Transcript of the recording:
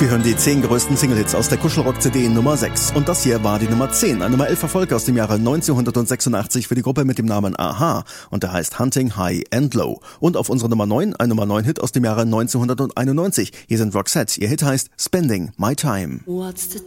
Wir hören die 10 größten Single-Hits aus der Kuschelrock-CD Nummer 6. Und das hier war die Nummer 10, ein Nummer 11 Erfolg aus dem Jahre 1986 für die Gruppe mit dem Namen Aha. Und der heißt Hunting High and Low. Und auf unserer Nummer 9, ein Nummer 9 Hit aus dem Jahre 1991. Hier sind Roxette, ihr Hit heißt Spending My Time. What's the